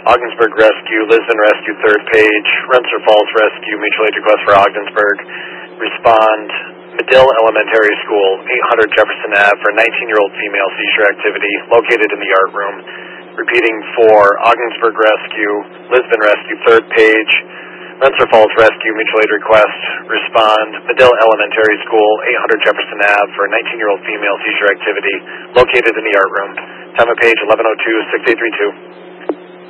Ogdensburg Rescue, Lisbon Rescue, third page. Rensselaer Falls Rescue, mutual aid request for Ogdensburg. Respond, Medill Elementary School, 800 Jefferson Ave, for a 19-year-old female seizure activity located in the art room. Repeating for Ogdensburg Rescue, Lisbon Rescue, third page. Rensselaer Falls Rescue, mutual aid request. Respond, Medill Elementary School, 800 Jefferson Ave, for a 19-year-old female seizure activity located in the art room. Time of page 11:02, 6832.